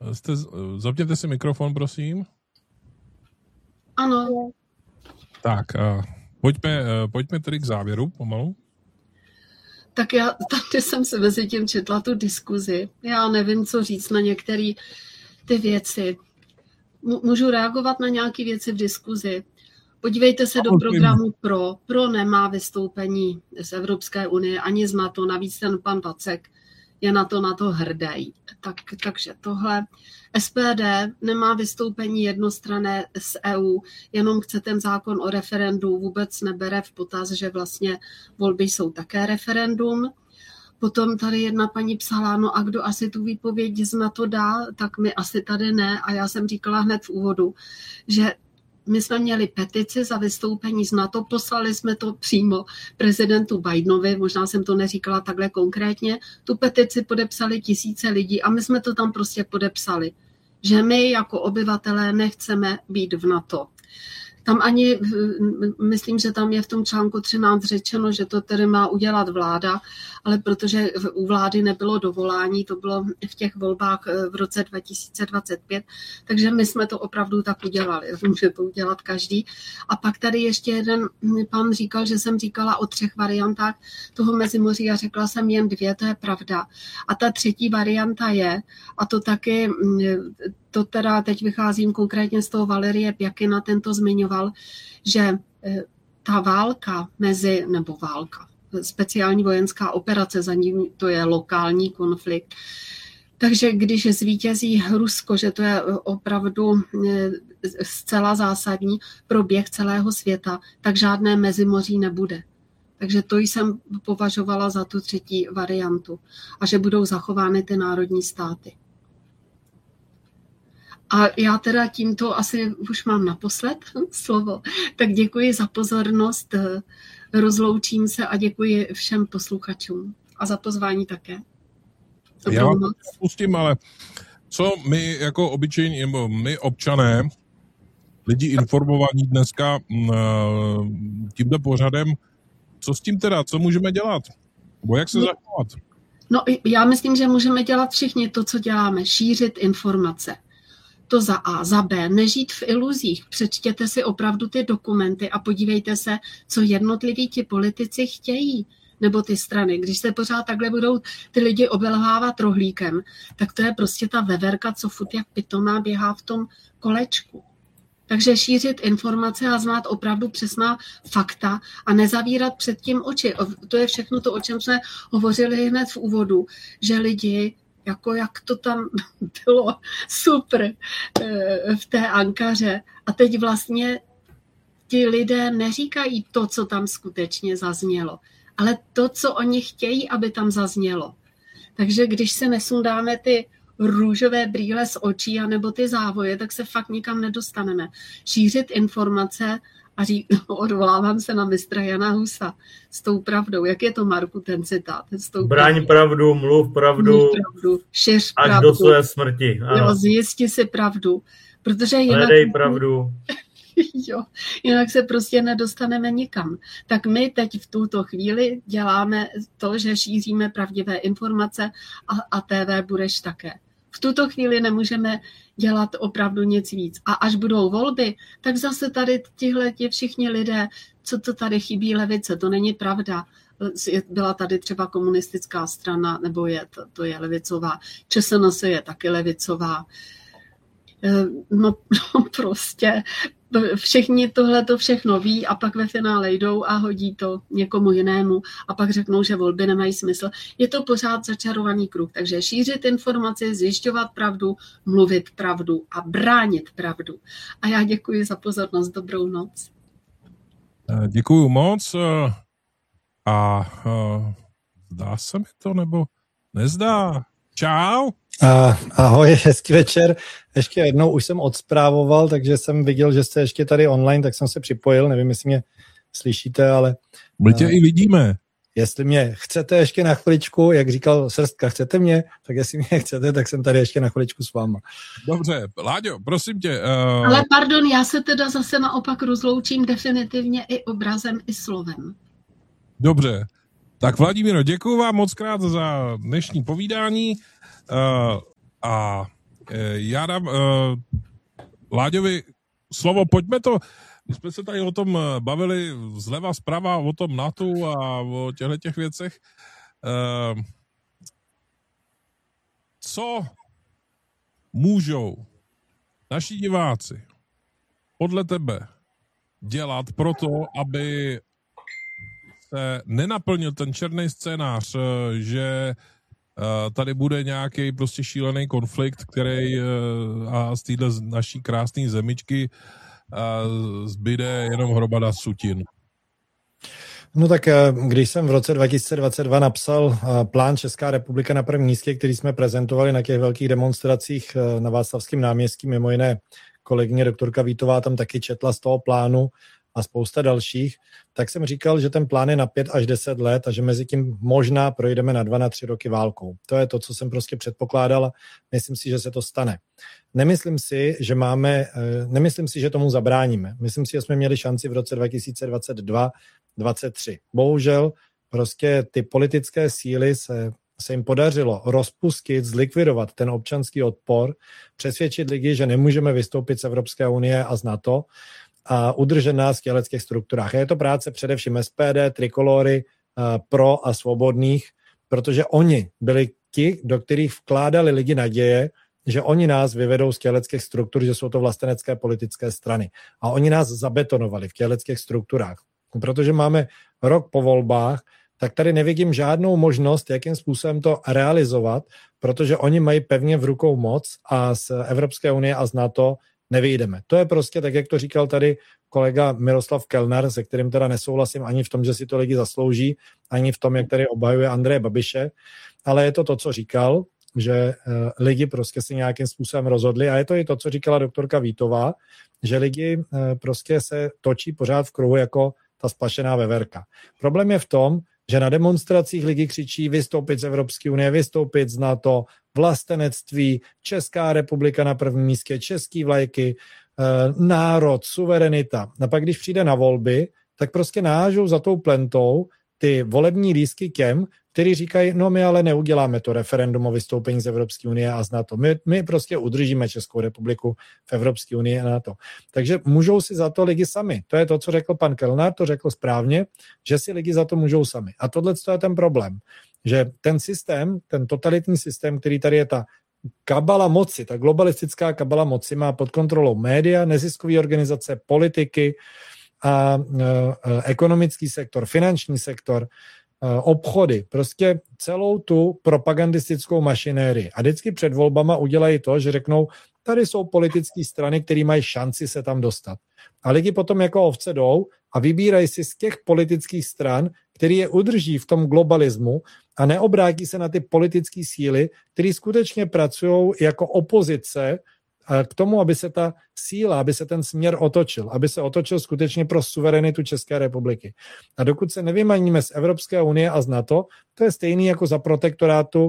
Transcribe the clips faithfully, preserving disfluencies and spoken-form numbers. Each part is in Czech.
Jste, zapněte si mikrofon, prosím. Ano. Tak, uh, pojďme, uh, pojďme tedy k závěru pomalu. Tak já tady jsem se mezi tím četla tu diskuzi. Já nevím, co říct na některé ty věci. Můžu reagovat na nějaké věci v diskuzi. Podívejte se do programu Pro. Pro nemá vystoupení z Evropské unie ani z NATO. Navíc ten pan Vacek je na to na to hrdý. Tak, takže tohle. S P D nemá vystoupení jednostranné z E U, jenom chce ten zákon o referendu, vůbec nebere v potaz, že vlastně volby jsou také referendum. Potom tady jedna paní psala, no a kdo asi tu výpověď z NATO dá, tak my asi tady ne. A já jsem říkala hned v úvodu, že my jsme měli petici za vystoupení z NATO, poslali jsme to přímo prezidentu Bidenovi, možná jsem to neříkala takhle konkrétně, tu petici podepsali tisíce lidí a my jsme to tam prostě podepsali, že my jako obyvatelé nechceme být v NATO. Tam ani, myslím, že tam je v tom článku třináct řečeno, že to tedy má udělat vláda, ale protože u vlády nebylo dovolání, to bylo v těch volbách v roce dva tisíce dvacet pět, takže my jsme to opravdu tak udělali, může to udělat každý. A pak tady ještě jeden pan říkal, že jsem říkala o třech variantách toho Mezimoří a řekla jsem jen dvě, to je pravda. A ta třetí varianta je, a to taky... To teda teď vycházím konkrétně z toho Valerie Pjakina, ten to zmiňoval, že ta válka mezi, nebo válka, speciální vojenská operace, za ním to je lokální konflikt. Takže když zvítězí Rusko, že to je opravdu zcela zásadní pro běh celého světa, tak žádné Mezimoří nebude. Takže to jsem považovala za tu třetí variantu. A že budou zachovány ty národní státy. A já teda tímto asi už mám naposled slovo, tak děkuji za pozornost, rozloučím se a děkuji všem posluchačům a za pozvání také. Dobrou já vám to spustím, ale co my jako obyčejní, nebo my občané, lidi informovaní dneska tímto pořadem, co s tím teda, co můžeme dělat? Nebo jak se zachovat? No já myslím, že můžeme dělat všichni to, co děláme, šířit informace. To za A, za B, nežít v iluzích, přečtěte si opravdu ty dokumenty a podívejte se, co jednotliví ti politici chtějí, nebo ty strany. Když se pořád takhle budou ty lidi obelhávat rohlíkem, tak to je prostě ta veverka, co furt jak pitomá běhá v tom kolečku. Takže šířit informace a znát opravdu přesná fakta a nezavírat před tím oči. To je všechno to, o čem jsme hovořili hned v úvodu, že lidi jako jak to tam bylo super v té Ankaře. A teď vlastně ti lidé neříkají to, co tam skutečně zaznělo, ale to, co oni chtějí, aby tam zaznělo. Takže když se nesundáme ty růžové brýle z očí anebo ty závoje, tak se fakt nikam nedostaneme. Šířit informace a řík, odvolávám se na mistra Jana Husa s tou pravdou. Jak je to, Marku, ten citát? Bráň pravdu, mluv pravdu, mluv pravdu šiř až pravdu. do své smrti. Jo, zjisti si pravdu. Protože jinak... Hledej pravdu. Jo, jinak se prostě nedostaneme nikam. Tak my teď v tuto chvíli děláme to, že šíříme pravdivé informace a, a T V budeš také. V tuto chvíli nemůžeme dělat opravdu nic víc. A až budou volby, tak zase tady tihle ti všichni lidé, co to tady chybí levice, to není pravda. Byla tady třeba komunistická strana, nebo je, to, to je levicová. ČSNS je taky levicová. No, no prostě všichni tohle to všechno ví a pak ve finále jdou a hodí to někomu jinému a pak řeknou, že volby nemají smysl. Je to pořád začarovaný kruh, takže šířit informaci, zjišťovat pravdu, mluvit pravdu a bránit pravdu. A já děkuji za pozornost, dobrou noc. Děkuju moc a zdá se mi to, nebo nezdá? Čau. A, ahoj, hezký večer. Ještě jednou už jsem odsprávoval, takže jsem viděl, že jste ještě tady online, tak jsem se připojil. Nevím, jestli mě slyšíte, ale... My tě uh, i vidíme. Jestli mě chcete ještě na chviličku, jak říkal Srstka, chcete mě, tak jestli mě chcete, tak jsem tady ještě na chviličku s váma. Dobře, Láďo, prosím tě. Uh... Ale pardon, já se teda zase naopak rozloučím definitivně i obrazem, i slovem. Dobře. Tak Vladimíro, děkuju vám moc krát za dnešní povídání uh, a Já dám uh, Láďovi slovo, pojďme to, my jsme se tady o tom bavili zleva zprava, o tom NATO a o těchto těch věcech. Uh, co můžou naši diváci podle tebe dělat pro to, aby se nenaplnil ten černý scénář, že tady bude nějaký prostě šílený konflikt, který a z téhle naší krásné zemičky zbyde jenom hromada sutin? No tak když jsem v roce dva tisíce dvacet dva napsal plán Česká republika na prvním místě, který jsme prezentovali na těch velkých demonstracích na Václavském náměstí, mimo jiné kolegyně doktorka Vítová tam taky četla z toho plánu a spousta dalších, tak jsem říkal, že ten plán je na pět až deset let a že mezi tím možná projdeme na dva, na tři roky válkou. To je to, co jsem prostě předpokládal a myslím si, že se to stane. Nemyslím si, že máme, nemyslím si, že tomu zabráníme. Myslím si, že jsme měli šanci v roce dva tisíce dvacet dva dvacet tři. Bohužel prostě ty politické síly se, se jim podařilo rozpustit, zlikvidovat ten občanský odpor, přesvědčit lidi, že nemůžeme vystoupit z Evropské unie a z NATO a udržet nás v těleckých strukturách. A je to práce především S P D, Trikolory, Pro a Svobodných, protože oni byli ti, do kterých vkládali lidi naděje, že oni nás vyvedou z těleckých struktur, že jsou to vlastenecké politické strany. A oni nás zabetonovali v těleckých strukturách. Protože máme rok po volbách, tak tady nevidím žádnou možnost, jakým způsobem to realizovat, protože oni mají pevně v rukou moc a z Evropské unie a z NATO nevyjdeme. To je prostě tak, jak to říkal tady kolega Miroslav Kellner, se kterým teda nesouhlasím ani v tom, že si to lidi zaslouží, ani v tom, jak tady obhajuje Andreje Babiše, ale je to to, co říkal, že uh, lidi prostě si nějakým způsobem rozhodli a je to i to, co říkala doktorka Vítová, že lidi uh, prostě se točí pořád v kruhu jako ta splašená veverka. Problém je v tom, že na demonstracích lidi křičí vystoupit z Evropské unie, vystoupit z NATO, vlastenectví, Česká republika na prvním místě, český vlajky, národ, suverenita. A pak, když přijde na volby, tak prostě nahážou za tou plentou ty volební lístky těm, kteří říkají, no my ale neuděláme to referendum o vystoupení z Evropské unie a z NATO. My, my prostě udržíme Českou republiku v Evropské unii a NATO. Takže můžou si za to lidi sami. To je to, co řekl pan Kellner, to řekl správně, že si lidi za to můžou sami. A tohle je ten problém, že ten systém, ten totalitní systém, který tady je ta kabala moci, ta globalistická kabala moci má pod kontrolou média, neziskové organizace, politiky a e, e, ekonomický sektor, finanční sektor, obchody, prostě celou tu propagandistickou mašinérii. A vždycky před volbama udělají to, že řeknou, tady jsou politické strany, které mají šanci se tam dostat. A lidi potom jako ovce jdou a vybírají si z těch politických stran, který je udrží v tom globalismu a neobrátí se na ty politické síly, které skutečně pracují jako opozice k tomu, aby se ta síla, aby se ten směr otočil, aby se otočil skutečně pro suverenitu České republiky. A dokud se nevymaníme z Evropské unie a z NATO, to je stejný jako za protektorátu uh,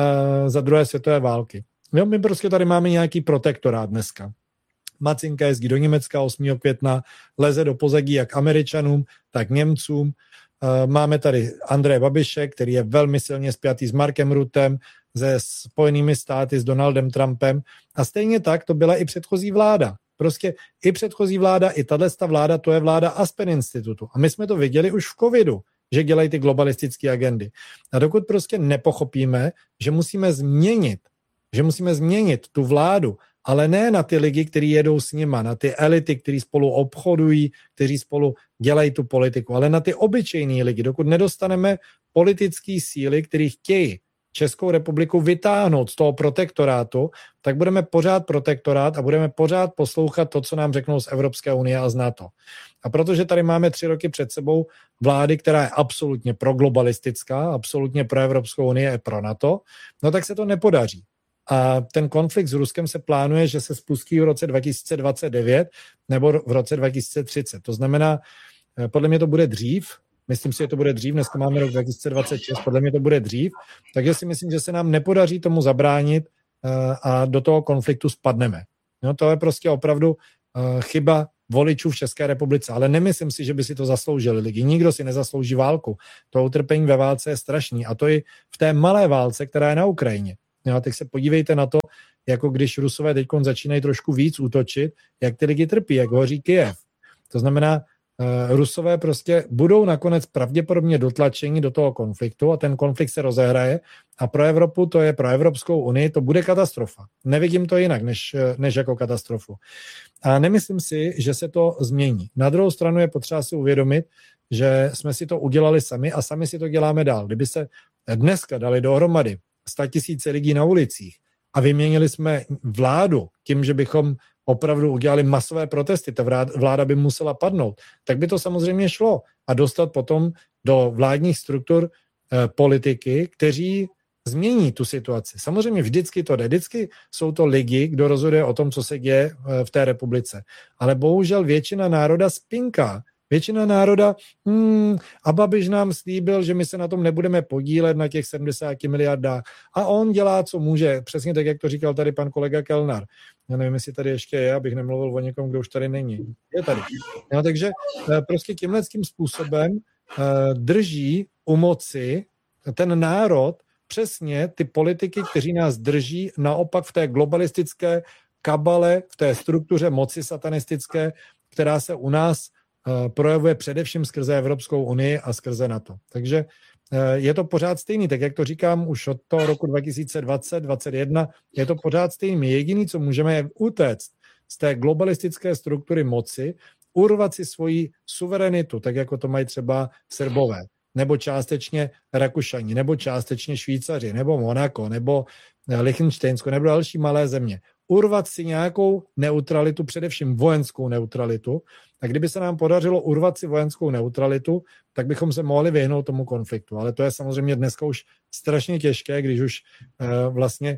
za druhé světové války. Jo, my prostě tady máme nějaký protektorát dneska. Macinka jezdí do Německa osmého května, leze do pozadí jak Američanům, tak Němcům. Uh, máme tady Andreje Babiše, který je velmi silně spjatý s Markem Ruttem, se Spojenými státy, s Donaldem Trumpem. A stejně tak to byla i předchozí vláda. Prostě i předchozí vláda, i tato vláda, to je vláda Aspen Institutu. A my jsme to viděli už v covidu, že dělají ty globalistické agendy. A dokud prostě nepochopíme, že musíme změnit, že musíme změnit tu vládu, ale ne na ty lidi, kteří jedou s nima, na ty elity, kteří spolu obchodují, kteří spolu dělají tu politiku, ale na ty obyčejný lidi, dokud nedostaneme politické síly, kteří chtějí Českou republiku vytáhnout z toho protektorátu, tak budeme pořád protektorát a budeme pořád poslouchat to, co nám řeknou z Evropské unie a z NATO. A protože tady máme tři roky před sebou vlády, která je absolutně proglobalistická, absolutně pro Evropskou unii a pro NATO, no tak se to nepodaří. A ten konflikt s Ruskem se plánuje, že se spustí v roce dva tisíce dvacet devět nebo v roce dva tisíce třicet. To znamená, podle mě to bude dřív, myslím si, že to bude dřív, dneska máme rok dva tisíce dvacet šest, podle mě to bude dřív, takže si myslím, že se nám nepodaří tomu zabránit a do toho konfliktu spadneme. No, to je prostě opravdu chyba voličů v České republice, ale nemyslím si, že by si to zasloužili lidi. Nikdo si nezaslouží válku. To utrpení ve válce je strašný a to i v té malé válce, která je na Ukrajině. Jo, tak se podívejte na to, jako když Rusové teď začínají trošku víc útočit, jak ty lidi trpí, jak hoří Kyjev. To znamená, uh, Rusové prostě budou nakonec pravděpodobně dotlačeni do toho konfliktu a ten konflikt se rozehraje a pro Evropu, to je pro Evropskou unii, to bude katastrofa. Nevidím to jinak, než, než jako katastrofu. A nemyslím si, že se to změní. Na druhou stranu je potřeba si uvědomit, že jsme si to udělali sami a sami si to děláme dál. Kdyby se dneska dali dohromady statisíce lidí na ulicích a vyměnili jsme vládu tím, že bychom opravdu udělali masové protesty, ta vláda by musela padnout, tak by to samozřejmě šlo a dostat potom do vládních struktur eh, politiky, kteří změní tu situaci. Samozřejmě vždycky to jde, vždycky jsou to lidi, kdo rozhoduje o tom, co se děje v té republice. Ale bohužel většina národa spinká. Většina národa, hmm, a Babiš nám slíbil, že my se na tom nebudeme podílet na těch sedmdesáti miliardách. A on dělá, co může. Přesně tak, jak to říkal tady pan kolega Kellner. Já nevím, jestli tady ještě je, abych nemluvil o někom, kdo už tady není. Je tady. No, takže prostě tímhleckým způsobem drží u moci ten národ přesně ty politiky, kteří nás drží naopak v té globalistické kabale, v té struktuře moci satanistické, která se u nás projevuje především skrze Evropskou unii a skrze NATO. Takže je to pořád stejný, tak jak to říkám už od toho roku dva tisíce dvacet dvacet jedna, je to pořád stejný. Jediný, co můžeme, je utéct z té globalistické struktury moci, urvat si svoji suverenitu, tak jako to mají třeba Srbové, nebo částečně Rakušani, nebo částečně Švýcaři, nebo Monako, nebo Lichtenštejnsko, nebo další malé země. Urvat si nějakou neutralitu, především vojenskou neutralitu. A kdyby se nám podařilo urvat si vojenskou neutralitu, tak bychom se mohli vyhnout tomu konfliktu. Ale to je samozřejmě dneska už strašně těžké, když už uh, vlastně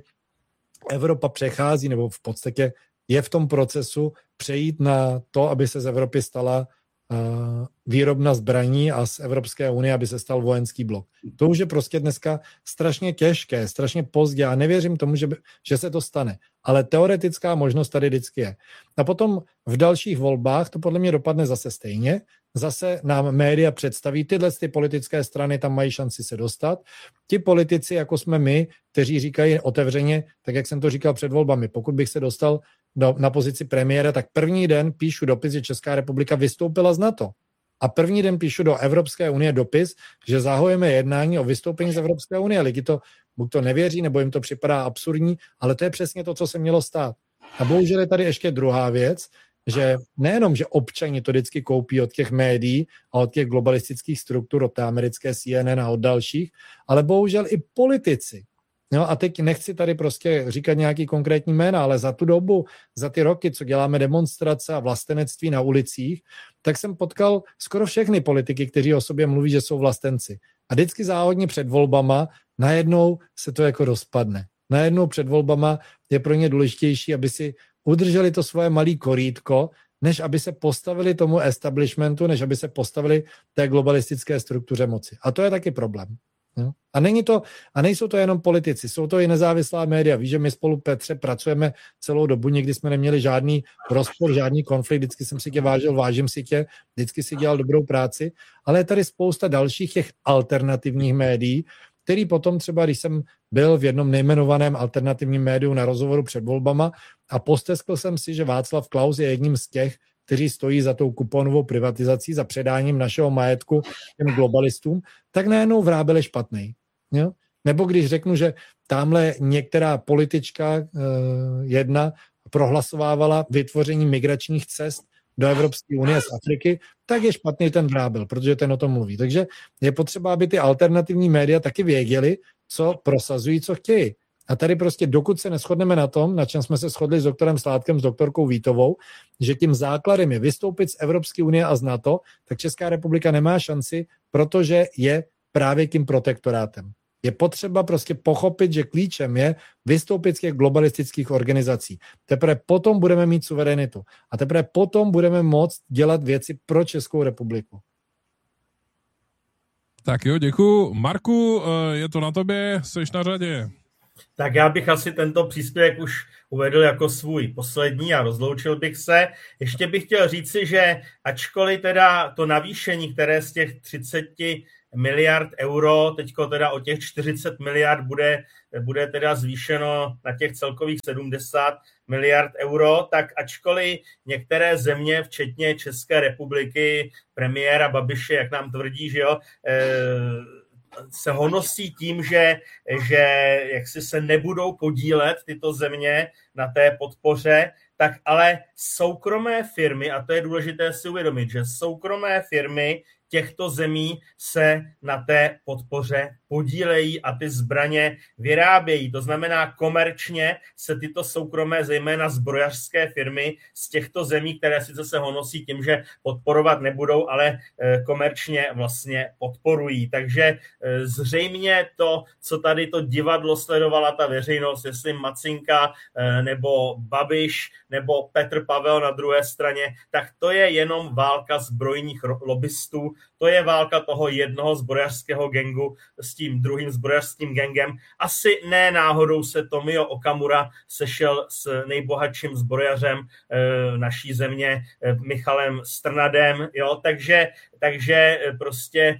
Evropa přechází, nebo v podstatě je v tom procesu přejít na to, aby se z Evropy stala uh, výrobna zbraní a z Evropské unie, aby se stal vojenský blok. To už je prostě dneska strašně těžké, strašně pozdě. Já nevěřím tomu, že, by, že se to stane. Ale teoretická možnost tady vždycky je. A potom v dalších volbách to podle mě dopadne zase stejně. Zase nám média představí, tyhle ty politické strany tam mají šanci se dostat. Ti politici, jako jsme my, kteří říkají otevřeně, tak jak jsem to říkal před volbami, pokud bych se dostal do, na pozici premiéra, tak první den píšu dopis, že Česká republika vystoupila z NATO. A první den píšu do Evropské unie dopis, že zahajujeme jednání o vystoupení z Evropské unie. Lidi to buď to nevěří, nebo jim to připadá absurdní, ale to je přesně to, co se mělo stát. A bohužel je tady ještě druhá věc, že nejenom, že občani to vždycky koupí od těch médií a od těch globalistických struktur, od té americké C N N a od dalších, ale bohužel i politici. No a teď nechci tady prostě říkat nějaký konkrétní jména, ale za tu dobu, za ty roky, co děláme demonstrace a vlastenectví na ulicích, tak jsem potkal skoro všechny politiky, kteří o sobě mluví, že jsou vlastenci. A vždycky záhodně před volbama najednou se to jako rozpadne. Najednou před volbama je pro ně důležitější, aby si udrželi to svoje malé korítko, než aby se postavili tomu establishmentu, než aby se postavili té globalistické struktuře moci. A to je taky problém. No. A není to, a nejsou to jenom politici, jsou to i nezávislá média. Víš, že my spolu, Petře, pracujeme celou dobu, nikdy jsme neměli žádný rozpor, žádný konflikt, vždycky jsem si tě vážil, vážím si tě, vždycky si dělal dobrou práci, ale je tady spousta dalších těch alternativních médií, který potom třeba, když jsem byl v jednom nejmenovaném alternativním médiu na rozhovoru před volbama a posteskl jsem si, že Václav Klaus je jedním z těch, kteří stojí za tou kuponovou privatizací, za předáním našeho majetku těm globalistům, tak najednou vrábel je špatnej. Jo? Nebo když řeknu, že tamhle některá politička eh, jedna prohlasovávala vytvoření migračních cest do Evropské unie z Afriky, tak je špatný ten vrábel, protože ten o tom mluví. Takže je potřeba, aby ty alternativní média taky věděli, co prosazují, co chtějí. A tady prostě dokud se neshodneme na tom, na čem jsme se shodli s doktorem Sládkem, s doktorkou Vítovou, že tím základem je vystoupit z Evropské unie a z NATO, tak Česká republika nemá šanci, protože je právě tím protektorátem. Je potřeba prostě pochopit, že klíčem je vystoupit z těch globalistických organizací. Teprve potom budeme mít suverenitu. A teprve potom budeme moct dělat věci pro Českou republiku. Tak jo, děkuju. Marku, je to na tobě, seš na řadě. Tak já bych asi tento příspěvek už uvedl jako svůj poslední a rozloučil bych se. Ještě bych chtěl říci, že ačkoliv teda to navýšení, které z těch třicet miliard euro, teďko teda o těch čtyřicet miliard bude, bude teda zvýšeno na těch celkových sedmdesát miliard euro, tak ačkoliv některé země, včetně České republiky, premiéra Babiše, jak nám tvrdí, že jo, se honosí tím, že, že jaksi se nebudou podílet tyto země na té podpoře, tak ale soukromé firmy, a to je důležité si uvědomit, že soukromé firmy těchto zemí se na té podpoře podílejí a ty zbraně vyrábějí. To znamená, komerčně se tyto soukromé, zejména zbrojařské firmy z těchto zemí, které sice se honosí tím, že podporovat nebudou, ale komerčně vlastně podporují. Takže zřejmě to, co tady to divadlo sledovala ta veřejnost, jestli Macinka nebo Babiš nebo Petr Pavel na druhé straně, tak to je jenom válka zbrojních lobbystů, to je válka toho jednoho zbrojařského gangu s tím druhým zbrojařským gangem. Asi ne náhodou se Tomio Okamura sešel s nejbohatším zbrojařem e, naší země, e, Michalem Strnadem, jo, takže, takže prostě e,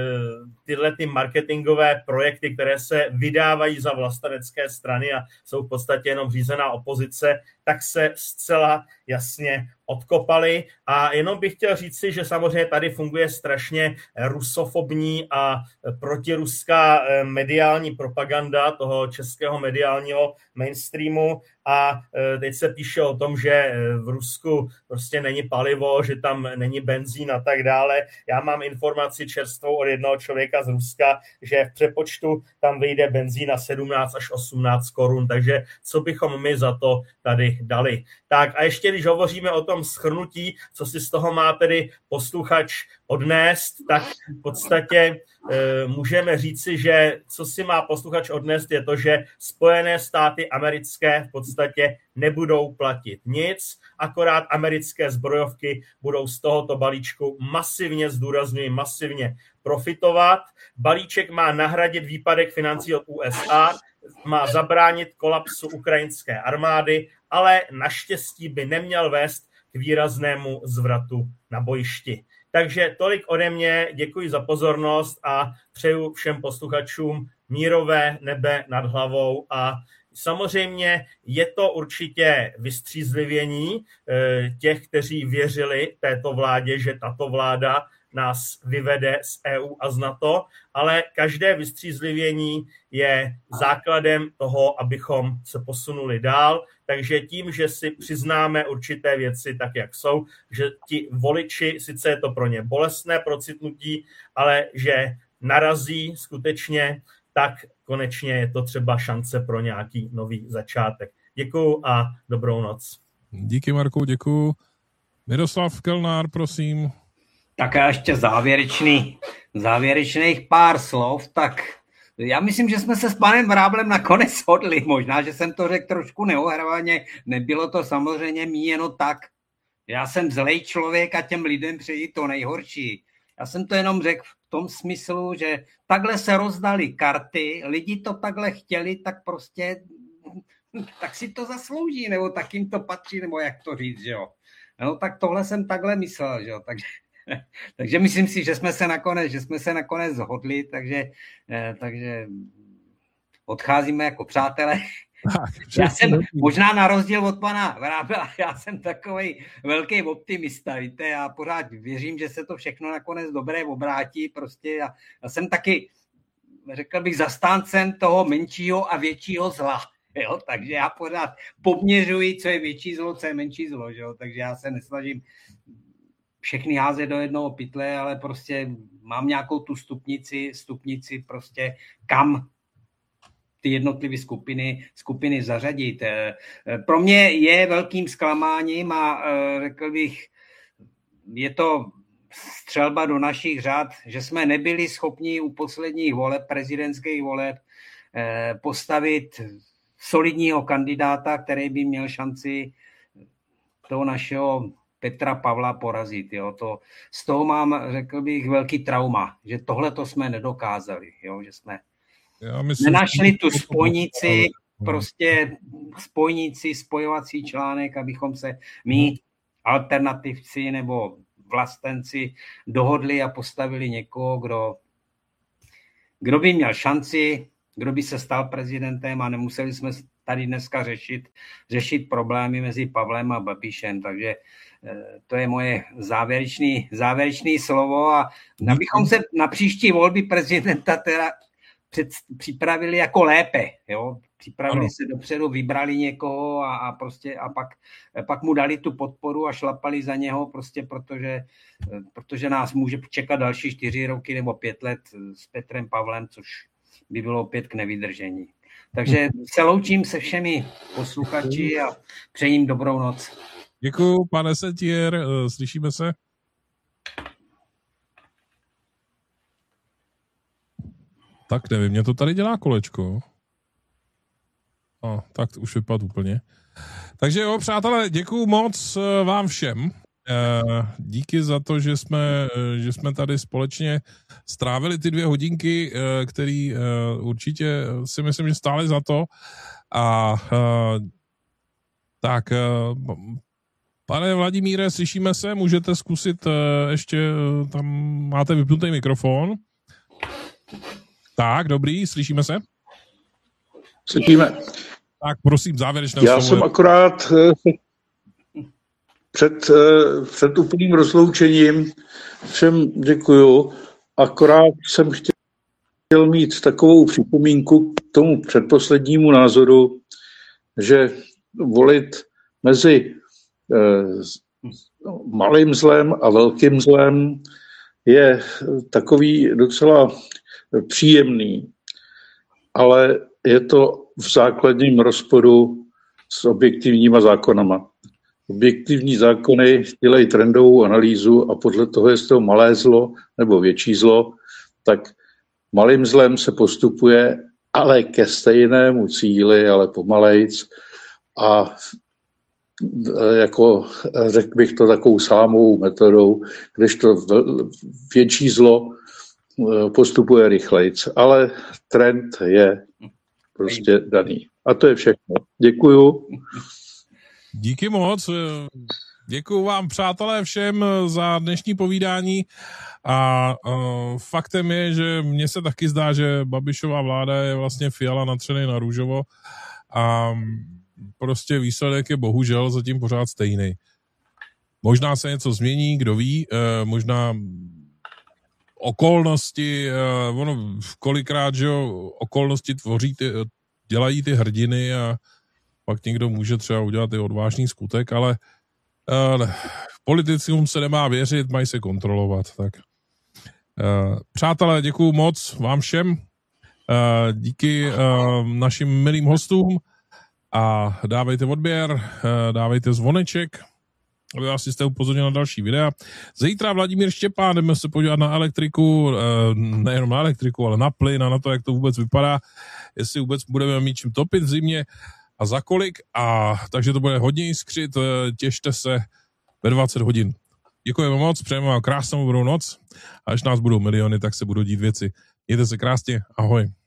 tyhle ty marketingové projekty, které se vydávají za vlastenecké strany a jsou v podstatě jenom řízená opozice, tak se zcela jasně odkopali. A jenom bych chtěl říci, že samozřejmě tady funguje strašně rusofobní a protiruská mediální propaganda toho českého mediálního mainstreamu a teď se píše o tom, že v Rusku prostě není palivo, že tam není benzín a tak dále. Já mám informaci čerstvou od jednoho člověka z Ruska, že v přepočtu tam vyjde benzín na sedmnáct až osmnáct korun, takže co bychom my za to tady dali. Tak a ještě když hovoříme o tom shrnutí, co si z toho má tedy posluchač odnést, tak v podstatě e, můžeme říci, že co si má posluchač odnést je to, že Spojené státy americké v podstatě nebudou platit nic, akorát americké zbrojovky budou z tohoto balíčku masivně, zdůrazňuji, masivně profitovat. Balíček má nahradit výpadek financí od U S A, má zabránit kolapsu ukrajinské armády, ale naštěstí by neměl vést k výraznému zvratu na bojišti. Takže tolik ode mě, děkuji za pozornost a přeju všem posluchačům mírové nebe nad hlavou a samozřejmě je to určitě vystřízlivění těch, kteří věřili této vládě, že tato vláda nás vyvede z E U a z NATO, ale každé vystřízlivění je základem toho, abychom se posunuli dál. Takže tím, že si přiznáme určité věci tak, jak jsou, že ti voliči, sice je to pro ně bolestné procitnutí, ale že narazí skutečně, tak konečně je to třeba šance pro nějaký nový začátek. Děkuju a dobrou noc. Díky, Marku, děkuju. Miroslav Kelnár, prosím. Tak a ještě závěrečný, závěrečných pár slov, tak já myslím, že jsme se s panem Vráblem nakonec shodli. Možná, že jsem to řekl trošku neohravaně, nebylo to samozřejmě míněno tak. Já jsem zlej člověk a těm lidem přeji to nejhorší. Já jsem to jenom řekl v tom smyslu, že takhle se rozdali karty, lidi to takhle chtěli, tak prostě tak si to zaslouží, nebo tak jim to patří, nebo jak to říct, že jo. No tak tohle jsem takhle myslel, že jo, takže takže myslím si, že jsme se nakonec, že jsme se nakonec zhodli, takže, takže odcházíme jako přátelé. Já jsem možná na rozdíl od pana Vrábela, já jsem takovej velký optimista, víte, já pořád věřím, že se to všechno nakonec dobré obrátí, prostě já, já jsem taky, řekl bych, zastáncem toho menšího a většího zla. Jo, takže já pořád poměřuji, co je větší zlo, co je menší zlo, že jo? Takže já se nesnažím všechny házet do jednoho pytle, ale prostě mám nějakou tu stupnici, stupnici prostě kam ty jednotlivé skupiny, skupiny zařadit. Pro mě je velkým zklamáním a řekl bych, je to střelba do našich řad, že jsme nebyli schopni u posledních voleb, prezidentských voleb, postavit solidního kandidáta, který by měl šanci toho našeho Petra Pavla porazit. Jo. To, z toho mám, řekl bych, velký trauma, že tohle to jsme nedokázali, jo, že jsme Já myslím, nenašli tu spojnici, prostě spojnici, spojovací článek, abychom se my, alternativci nebo vlastenci, dohodli a postavili někoho, kdo kdo by měl šanci, kdo by se stal prezidentem a nemuseli jsme tady dneska řešit, řešit problémy mezi Pavlem a Babišem. Takže to je moje závěrečný, závěrečný slovo a abychom se na příští volby prezidenta teda před, připravili jako lépe, jo? Připravili ano. se dopředu, vybrali někoho a, a prostě a pak, pak mu dali tu podporu a šlapali za něho, prostě protože, protože nás může čekat další čtyři roky nebo pět let s Petrem Pavlem, což by bylo opět k nevydržení. Takže se loučím se všemi posluchači a přejím dobrou noc. Děkuju, pane Setier, slyšíme se. Tak nevím, mě to tady dělá kolečko. A, tak to už vypadl úplně. Takže jo, přátelé, děkuju moc vám všem. Díky za to, že jsme, že jsme tady společně strávili ty dvě hodinky, které určitě si myslím, že stály za to. A tak, pane Vladimíre, slyšíme se, můžete zkusit ještě, tam máte vypnutý mikrofon. Tak, dobrý, slyšíme se? Slyšíme. Tak prosím, závěrečné slovo. Já jsem akorát před, před úplným rozloučením všem děkuju, akorát jsem chtěl mít takovou připomínku k tomu předposlednímu názoru, že volit mezi malým zlem a velkým zlem je takový docela příjemný, ale je to v základním rozporu s objektivníma zákonama. Objektivní zákony dělají trendovou analýzu a podle toho, jestli to malé zlo nebo větší zlo, tak malým zlem se postupuje, ale ke stejnému cíli, ale pomalejc. A jako řekl bych to takovou sámovou metodou, když to větší zlo postupuje rychlejc. Ale trend je prostě daný. A to je všechno. Děkuju. Díky moc. Děkuju vám, přátelé, všem za dnešní povídání a uh, faktem je, že mně se taky zdá, že Babišova vláda je vlastně Fiala natřený na růžovo a prostě výsledek je bohužel zatím pořád stejný. Možná se něco změní, kdo ví, uh, možná okolnosti, uh, ono kolikrát, že jo, okolnosti tvoří ty, dělají ty hrdiny a pak někdo může třeba udělat i odvážný skutek, ale uh, politicům se nemá věřit, mají se kontrolovat. Tak. Uh, přátelé, děkuju moc vám všem. Uh, díky uh, našim milým hostům a dávejte odběr, uh, dávejte zvoneček, aby vás jste upozornil na další videa. Zítra Vladimír Štěpán, jdeme se podívat na elektriku, uh, nejenom na elektriku, ale na plyn a na to, jak to vůbec vypadá, jestli vůbec budeme mít čím topit v zimě a za kolik. A takže to bude hodně jiskřit, těšte se ve dvacet hodin. Děkujeme moc, přejeme vám krásnou dobrou noc a až nás budou miliony, tak se budou dít věci. Mějte se krásně, ahoj.